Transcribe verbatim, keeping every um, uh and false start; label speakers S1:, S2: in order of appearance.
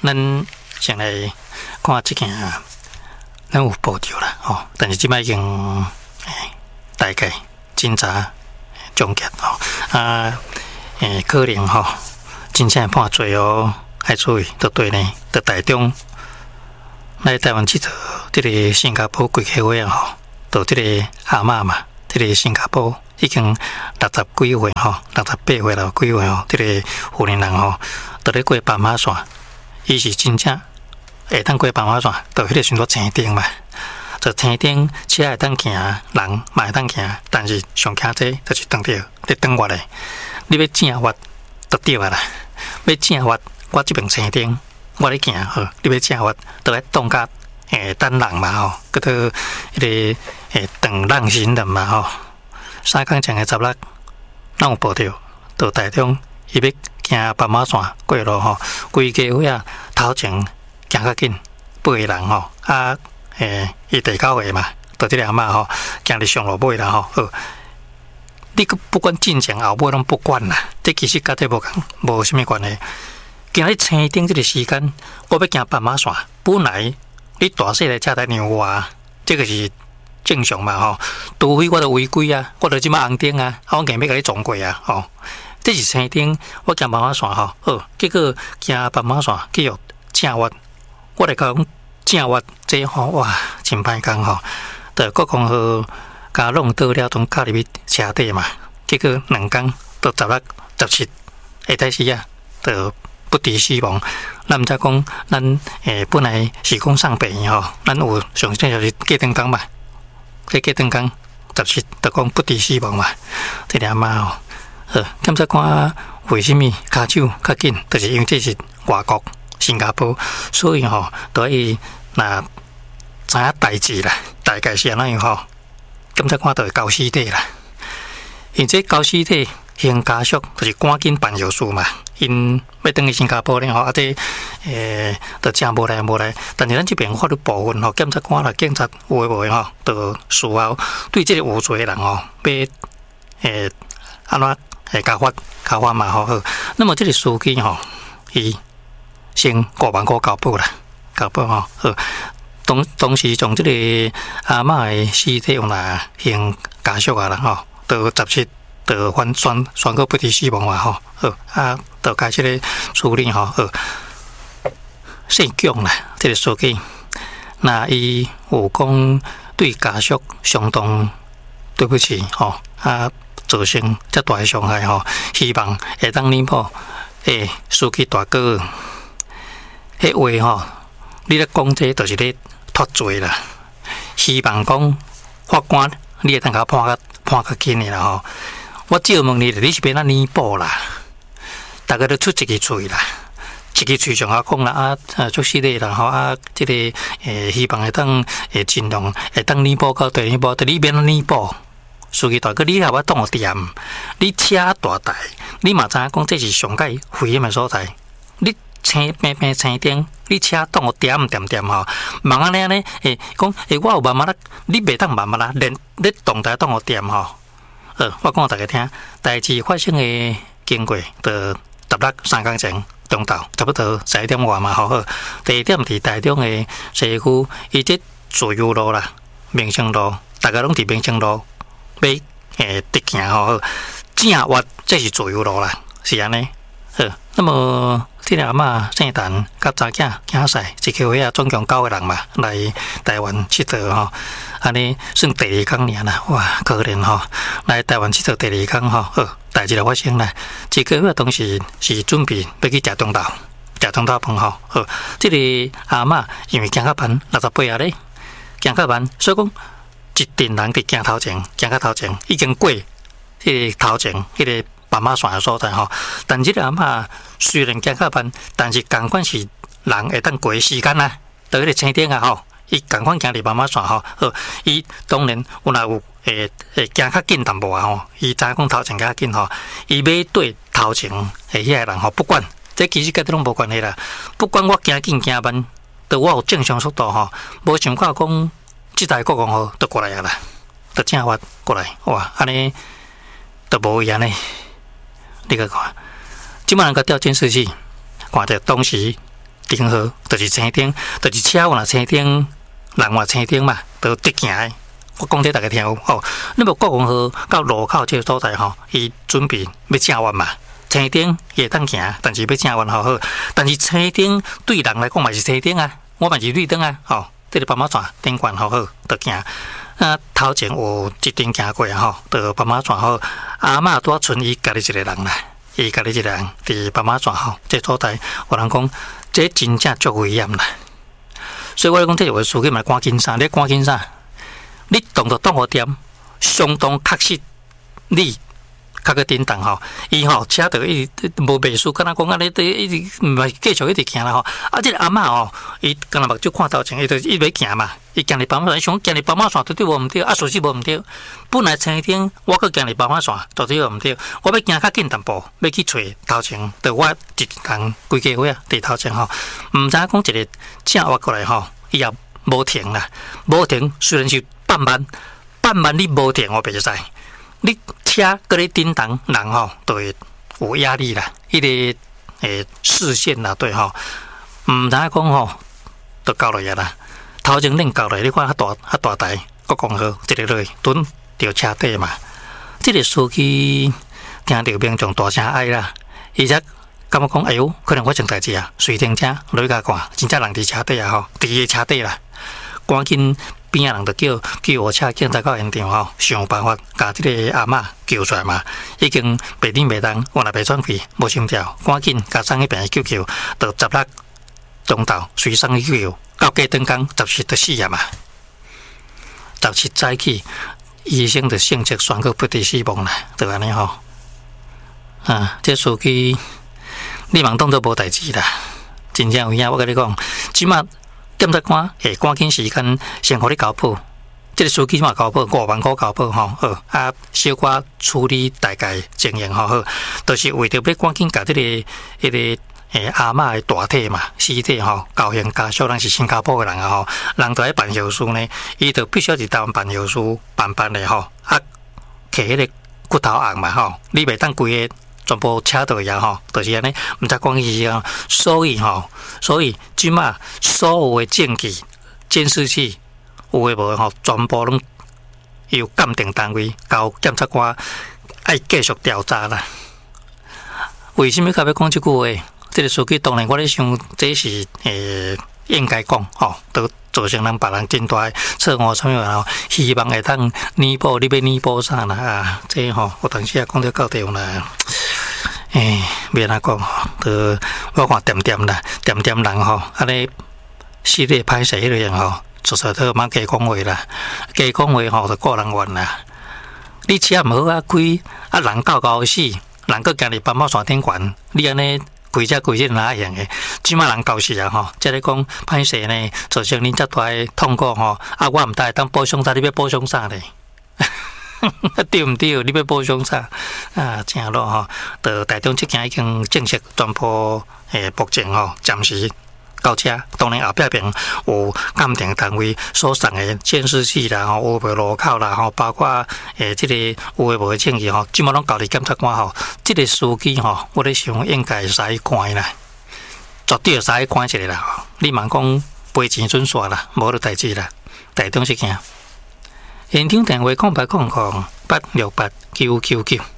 S1: 咱先来看这件，咱有报道啦，吼、哦，但是即摆已经诶大概侦查终结吼，啊，诶，可能吼、哦，真正判罪哦，害处就对呢，就台中来台湾这个这个新加坡贵客会啊，吼，就这个阿嬷嘛，这个新加坡已经六十几岁吼，六十八岁了几岁吼，这个妇人人吼，就咧过斑马线，伊是真正会当过斑马线，就迄个选择青灯嘛，就青灯车会当行，人嘛会当行，但是上惊这就是当着咧等我咧，你要正我就对啊啦，要正我我这边青灯。我咧行吼，你要正我，都来当甲诶等人嘛吼，佮到迄个诶等人行人嘛吼。三港前诶十六，咱有报着，到台中伊要行斑马线过路吼，规家伙啊头前行较紧，八个人吼，啊诶伊第九个嘛，到即个阿嬷吼，行伫上路尾啦吼，好，你个不管进前后尾拢不管啦，这其实甲这无共，无啥物关系。今日青灯这个时间，我要行斑马线，本来你大细的车在让我，这个是正常嘛吼。除非我都违规啊，我都即马红灯啊，我硬要甲你撞过啊吼。这是青灯，我行斑马线吼，好，结果行斑马线继续正弯，我来讲正弯这吼哇，真歹讲吼，在国光号甲弄倒了，从卡入去车底嘛，结果两工到十六、十七，下台时啊，就。不敌死亡，咱毋则讲，咱诶本来是讲上病吼，咱有上正就是过灯工嘛，过过灯工，十七就讲不敌死亡嘛，这个阿妈吼，呃，咁则看为什么骹手较紧，就是因为这是外国新加坡，所以吼，都以那知影代志啦，大概是安怎样吼，咁则看到交尸体啦，因这交尸体。刑家属就是赶紧办手术嘛，因要等去新加坡咧吼，啊这诶，就正无来无来。但是咱这边法律部分吼，检察官啦、警察有诶无诶吼，就事后对这个有罪诶人吼，要诶安怎诶加罚加罚嘛吼。那么这个司机吼，伊先五万块交保啦，交保吼。好，当当时从这个阿嬷诶尸体用来刑家属啊啦吼，到十七。就宣宣宣告不敌死亡嘛吼，好啊，就开始咧处理吼，好，姓姜啦，这个书记，那伊有讲对家属相当对不起吼，啊，造成遮大诶伤害吼，希望会当弥补。诶，书记大哥，迄话吼，你咧讲这就是咧脱罪啦，希望讲法官你会当甲判较判较紧诶啦吼。我借问你，你是变哪弥补啦？大家都出一个嘴啦，一个嘴上下讲啦啊，啊，做事的啦吼啊，这个诶，希望会当诶尽量会当弥补到第二步，第二边弥补。司机大哥，你也我当我点，你车大台，你嘛知影讲这是上界危险的所在。你青平平青灯，你车当我点唔点点吼？忙安尼安尼，诶，讲诶，我有慢慢啦，你袂当慢慢啦，连你动台当我点吼。呃，我讲大家听，代志发生的经过，就十六三工前中昼差不多十一点外嘛，好好。第一点伫台中的西区，伊即自由路啦、民生路，大家拢伫民生路要诶直行吼，正弯这是自由路啦，是安尼。呃，那么这个阿嬷圣诞甲查囝囝婿一个月啊，总共九个人嘛，来台湾佚佗吼。安尼算第二工尔啦，哇，可怜吼！来台湾佚佗第二工吼，好，代志就发生啦。一个月当时是准备要去食中昼，食中昼饭吼，好，这个阿嬷因为行较慢，六十八啊咧，行较慢，所以讲一群人伫行头前，行较头前已经过迄个头前迄个斑马线的所在吼。但这个阿嬷虽然行较慢，但是共款是人会当过的时间啊，到迄个青灯啊吼。伊共款行伫斑马线吼，好，伊当然有若有诶诶行较紧淡薄啊吼，伊知影讲头前较紧吼，伊要对头前诶遐个人吼，不管，这其实甲这拢无关系啦，不管我行紧行慢，都我有正常速度吼，无想看讲即台国光号都过来啊啦，都正发过来，哇，安尼都无伊安尼，你个看，即摆人甲调监视器，看着当时顶号，就是车顶，就是车有若车顶，人话车顶嘛，都直行的。我讲这大家听有哦。那么国王号到路口这个所在吼，伊准备要正弯嘛。车顶也当行，但是要正弯好好。但是车顶对人来讲嘛是车顶啊，我嘛是绿灯啊，吼、哦，这个斑马线顶悬好好，就行。啊，头前有一阵行过啊，吼，就斑马线好，阿嬷拄啊剩伊家己一个人啦，伊家己一个人伫斑马线吼，这所在有人讲，这真正足危险啦。所以我讲，这有司机嘛赶紧啥？你赶紧啥？你动作动好点，相当确实你。较个叮当吼，伊吼车着一直无袂输，敢若讲安尼，一直毋系继续一直行啦吼。啊，即个阿嬷吼，伊敢若目睭看头前，伊就伊要行嘛，伊行入斑马线，想行入斑马线对对无毋对，啊，事实无毋对。本来车顶我搁行入斑马线，绝对无毋对。我要行较紧淡薄，要去找头前，着我一人规家伙啊，伫头前吼，毋知讲一个正挖过来吼，伊也无停啦，无停，虽然是半慢，半慢你无停，我袂使。你车搁咧叮当，人吼就会有压力啦，迄、那个诶视线啦，对吼，毋知影讲吼，就交落来啦。头前恁交落来，你看遐大遐大台，国光号一个落蹲着车底嘛。即、这个司机听到民众大声哀啦，而且感觉讲，哎呦，可能发生代志啊，随停车落去甲看，真正人伫车底啊吼，伫个车底啦，赶紧。边啊人就叫救护车警察到现场吼，想办法把这个阿嬷救出来嘛。已经白天白当，我若袂喘气，无心跳，赶紧甲送去病院救救，到十六中昼随送去救，到过顿工十七就死啊嘛。十七早起，医生就性质宣告不治死亡啦，就安尼吼。啊，这司机你茫当作无代志啦，真正有影。我甲你讲，即马。检察官会赶紧时间先互你交保，即、这个司机嘛交保五万块交保吼，好啊，小可处理大概情形吼好，就是为着要赶紧甲即、这个迄、那个诶阿嬷的大体嘛尸体吼，交还家属，人是新加坡的人啊吼，人都爱办后事呢，伊就必须要伫台湾办后事办办的吼，啊，摕迄个骨头红嘛吼，你袂当规个。全部车到呀吼，就是安尼，毋知讲伊啊，所以吼，所以即马所有的证据、监视器有诶无吼，全部拢由鉴定单位交检察官爱继续调查啦。为什么甲要讲即句话？这个司机当然我咧想，这是诶应该讲吼，都造成人别人真大错误，什么吼，希望会当弥补，你要弥补啥啦？啊，这吼有当时也讲到到地方啦。诶，要安怎讲吼？就我看点点啦，点点人吼，安尼死咧歹势迄个人吼，实在都莫加讲话啦，加讲话吼就个人怨啦。你车毋好啊开，啊人高高死，人搁行入斑马线顶悬，你安尼规只规只哪样诶？即马人高死啊吼，即个讲歹势呢，造成恁遮大诶痛苦吼，啊我毋知当补偿啥，你要补偿啥咧？对毋对？你要补偿啥？啊，正咯吼，就台中这件已经正式宣布，诶，目前吼暂时到车。当然后壁边有鉴定单位所送的监视器啦，吼，有无路口啦，吼，包括诶，这个有诶无诶证据吼，即马拢交伫检察官吼。这个司机吼，我咧想应该使关啦，绝对使关一个啦。你莫讲赔钱准煞啦，无就代志啦。台中这件。现场电话空八空空八六八九九九。